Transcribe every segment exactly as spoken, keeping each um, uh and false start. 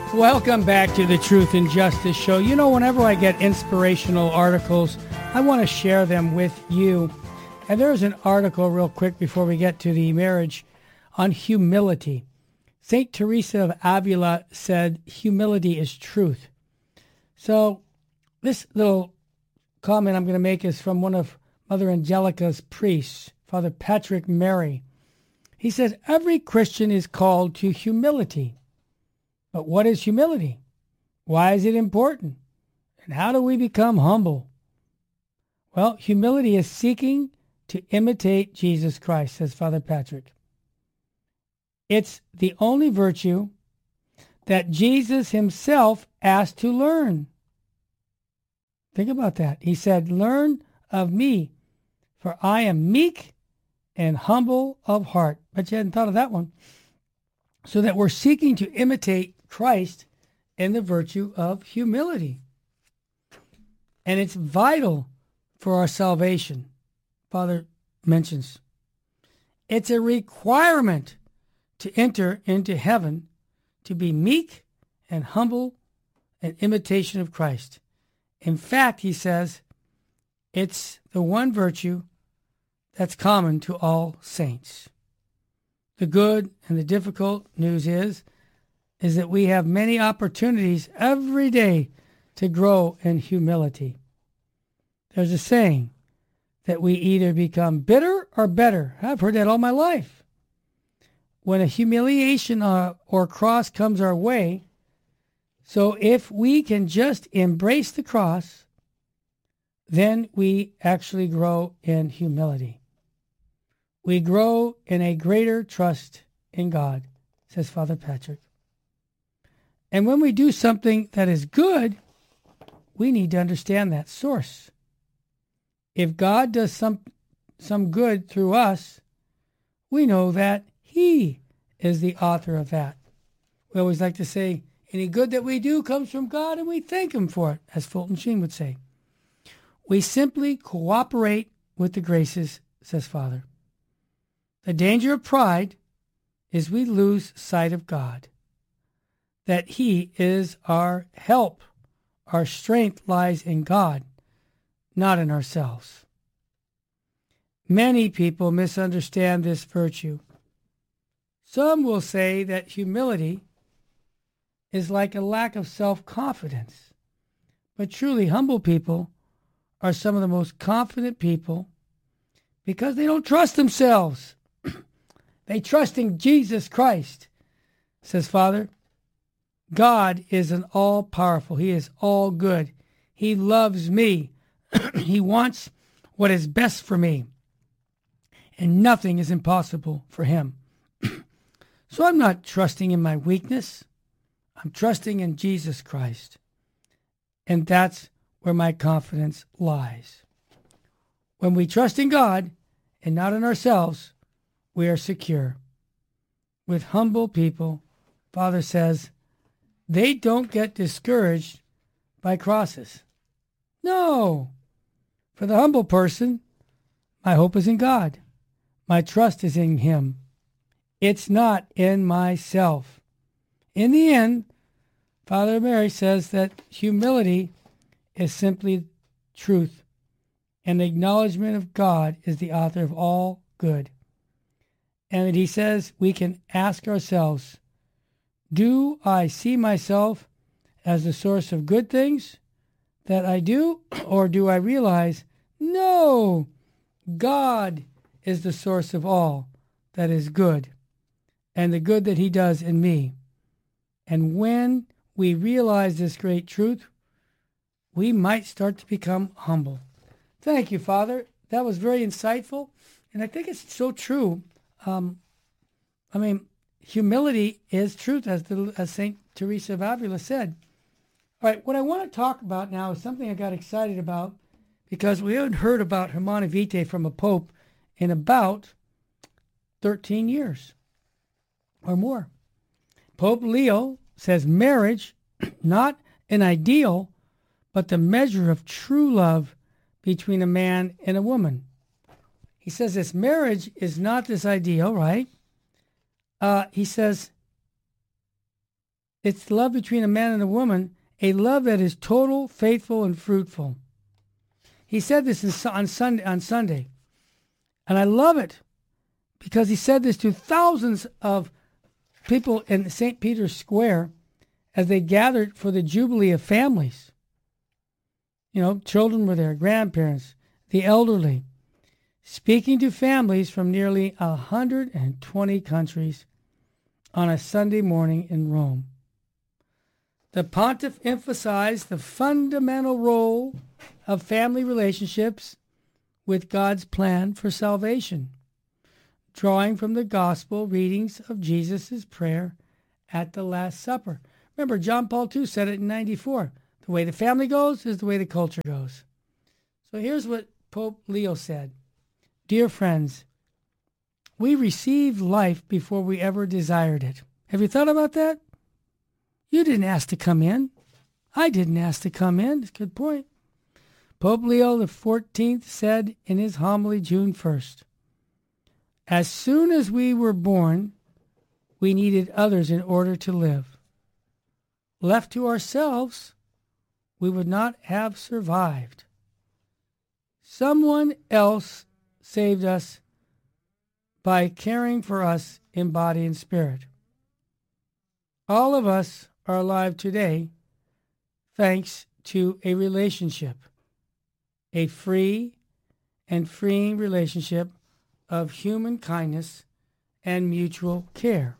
Welcome back to the Truth and Justice Show. You know, whenever I get inspirational articles, I want to share them with you. And there's an article real quick before we get to the marriage on humility. Saint Teresa of Avila said, humility is truth. So this little comment I'm going to make is from one of Mother Angelica's priests, Father Patrick Mary. He said, every Christian is called to humility. But what is humility? Why is it important? And how do we become humble? Well, humility is seeking to imitate Jesus Christ, says Father Patrick. It's the only virtue that Jesus himself asked to learn. Think about that. He said, learn of me, for I am meek and humble of heart. Bet you hadn't thought of that one. So that we're seeking to imitate Christ in the virtue of humility. And it's vital for our salvation, Father mentions. It's a requirement to enter into heaven, to be meek and humble, an imitation of Christ. In fact, he says, it's the one virtue that's common to all saints. The good and the difficult news is, is that we have many opportunities every day to grow in humility. There's a saying that we either become bitter or better. I've heard that all my life. When a humiliation uh, or cross comes our way, so if we can just embrace the cross, then we actually grow in humility. We grow in a greater trust in God, says Father Patrick. And when we do something that is good, we need to understand that source. If God does some some good through us, we know that he is the author of that. We always like to say, any good that we do comes from God, and we thank him for it, as Fulton Sheen would say. We simply cooperate with the graces, says Father. The danger of pride is we lose sight of God, that he is our help. Our strength lies in God, not in ourselves. Many people misunderstand this virtue. Some will say that humility is like a lack of self-confidence. But truly, humble people are some of the most confident people because they don't trust themselves. They trust in Jesus Christ, says Father. God is an all-powerful. He is all good. He loves me. He wants what is best for me. And nothing is impossible for him. So I'm not trusting in my weakness. I'm trusting in Jesus Christ. And that's where my confidence lies. When we trust in God and not in ourselves, we are secure. With humble people, Father says, they don't get discouraged by crosses. No. For the humble person, my hope is in God. My trust is in him. It's not in myself. In the end, Father Mary says that humility is simply truth, and the acknowledgement of God is the author of all good. And he says we can ask ourselves, do I see myself as the source of good things that I do, or do I realize, no, God is the source of all that is good, and the good that he does in me. And when we realize this great truth, we might start to become humble. Thank you, Father. That was very insightful, and I think it's so true. Um, I mean, humility is truth, as, the, as Saint Teresa of Avila said. All right, what I want to talk about now is something I got excited about because we haven't heard about Humanae Vitae from a pope in about thirteen years or more. Pope Leo says marriage, not an ideal, but the measure of true love between a man and a woman. He says this marriage is not this ideal, right? Uh, he says it's love between a man and a woman, a love that is total, faithful, and fruitful. He said this in, on Sunday, on Sunday, and I love it because he said this to thousands of people in Saint Peter's Square as they gathered for the Jubilee of Families. You know, children were there, grandparents, the elderly, speaking to families from nearly one hundred twenty countries on a Sunday morning in Rome. The pontiff emphasized the fundamental role of family relationships with God's plan for salvation, drawing from the gospel readings of Jesus' prayer at the Last Supper. Remember, John Paul the Second said it in ninety-four. The way the family goes is the way the culture goes. So here's what Pope Leo said. Dear friends, we received life before we ever desired it. Have you thought about that? You didn't ask to come in. I didn't ask to come in. That's a good point. Pope Leo the fourteenth said in his homily June first, as soon as we were born, we needed others in order to live. Left to ourselves, we would not have survived. Someone else saved us by caring for us in body and spirit. All of us are alive today thanks to a relationship, a free and freeing relationship of human kindness and mutual care.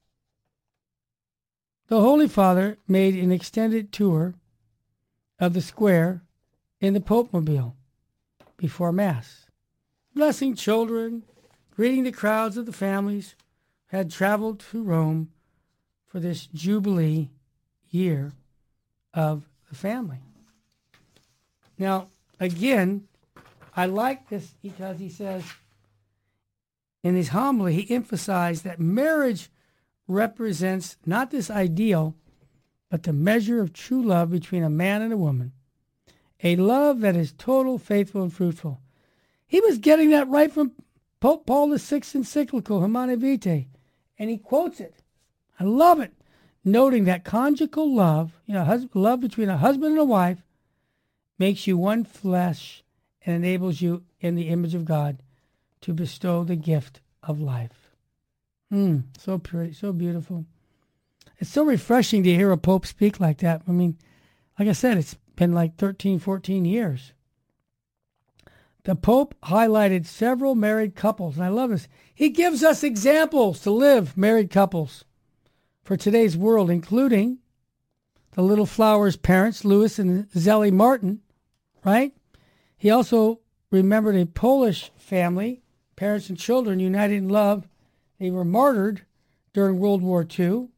The Holy Father made an extended tour of the square in the Pope-mobile before Mass, blessing children, greeting the crowds of the families who had traveled to Rome for this Jubilee year of the family. Now, again, I like this because he says, in his homily, he emphasized that marriage represents not this ideal, but the measure of true love between a man and a woman, a love that is total, faithful, and fruitful. He was getting that right from Pope Paul the Sixth's encyclical, Humanae Vitae, and he quotes it. I love it, noting that conjugal love, you know, hus- love between a husband and a wife, makes you one flesh and enables you in the image of God to bestow the gift of life. Hmm, so pretty, so beautiful. It's so refreshing to hear a pope speak like that. I mean, like I said, it's been like thirteen, fourteen years. The Pope highlighted several married couples, and I love this. He gives us examples to live, married couples, for today's world, including the Little Flowers' parents, Louis and Zélie Martin, right? He also remembered a Polish family, parents and children united in love. They were martyred during World War Two.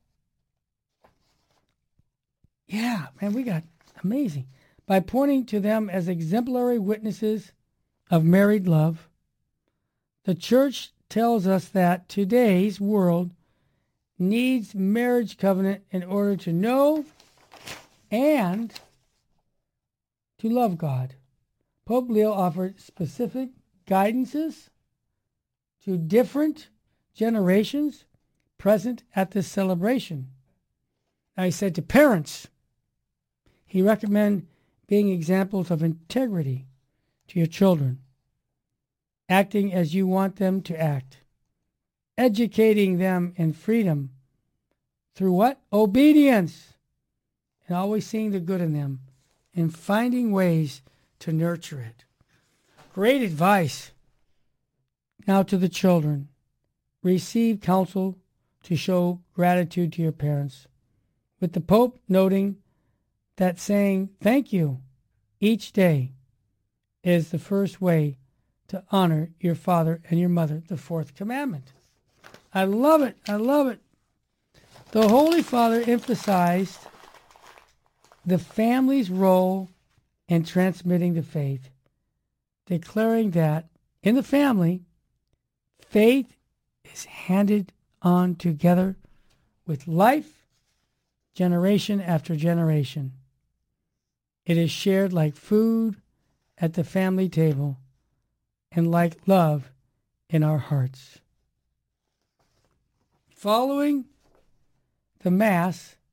Yeah, man, we got amazing. By pointing to them as exemplary witnesses of married love, the Church tells us that today's world needs marriage covenant in order to know and to love God. Pope Leo offered specific guidances to different generations present at this celebration. Now, he said to parents, he recommended being examples of integrity to your children, acting as you want them to act, educating them in freedom through what? Obedience, and always seeing the good in them and finding ways to nurture it. Great advice. Now to the children. Receive counsel to show gratitude to your parents, with the Pope noting that saying thank you each day is the first way to honor your father and your mother, the fourth commandment. I love it. I love it. The Holy Father emphasized the family's role in transmitting the faith, declaring that in the family, faith is handed on together with life, generation after generation. It is shared like food at the family table and like love in our hearts. Following the Mass,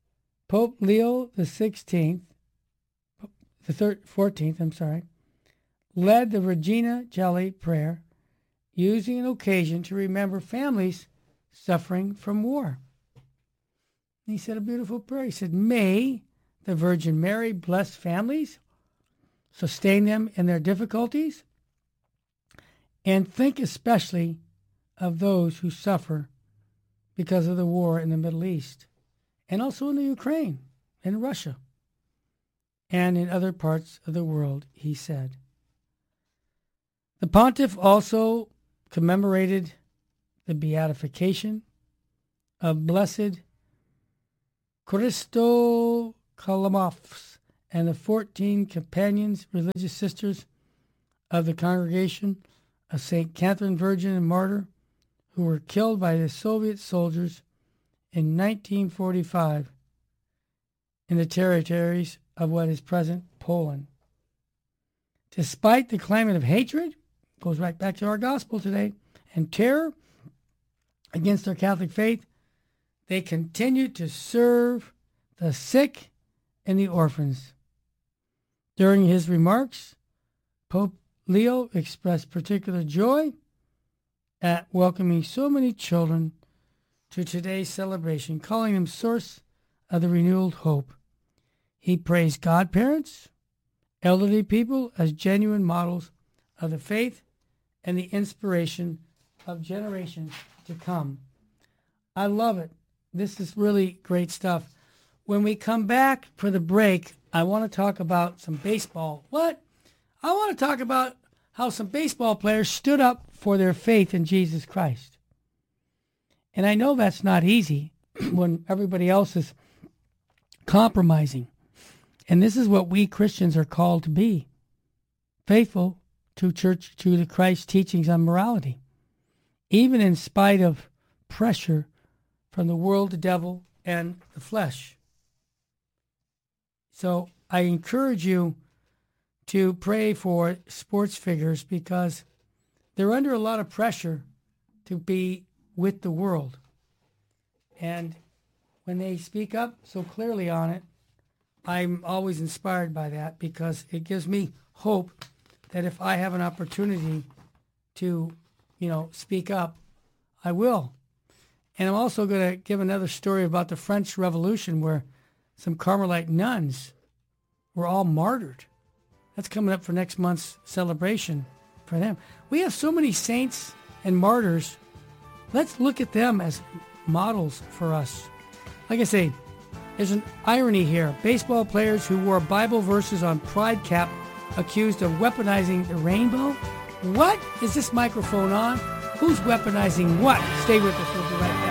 Pope Leo the sixteenth, the thir- fourteenth, I'm sorry, led the Regina Coeli prayer, using an occasion to remember families suffering from war. And he said a beautiful prayer. He said, "May the Virgin Mary bless families, sustain them in their difficulties, and think especially of those who suffer because of the war in the Middle East, and also in the Ukraine and Russia, and in other parts of the world," he said. The pontiff also commemorated the beatification of Blessed Christo Kalamofs and the fourteen companions, religious sisters of the Congregation of Saint Catherine Virgin and Martyr, who were killed by the Soviet soldiers in nineteen forty-five in the territories of what is present Poland. Despite the climate of hatred, goes right back to our gospel today, and terror against their Catholic faith, they continued to serve the sick and the orphans. During his remarks, Pope Leo expressed particular joy at welcoming so many children to today's celebration, calling them source of the renewed hope. He praised godparents, elderly people as genuine models of the faith and the inspiration of generations to come. I love it. This is really great stuff. When we come back for the break, I want to talk about some baseball. What? I want to talk about how some baseball players stood up for their faith in Jesus Christ. And I know that's not easy when everybody else is compromising. And this is what we Christians are called to be, faithful to church, to the Christ teachings on morality, even in spite of pressure from the world, the devil, and the flesh. So I encourage you to pray for sports figures because they're under a lot of pressure to be with the world. And when they speak up so clearly on it, I'm always inspired by that because it gives me hope that if I have an opportunity to, you know, speak up, I will. And I'm also going to give another story about the French Revolution where some Carmelite nuns were all martyred. That's coming up for next month's celebration for them. We have so many saints and martyrs. Let's look at them as models for us. Like I say, there's an irony here. Baseball players who wore Bible verses on pride cap accused of weaponizing the rainbow? What? Is this microphone on? Who's weaponizing what? Stay with us. We'll be right back.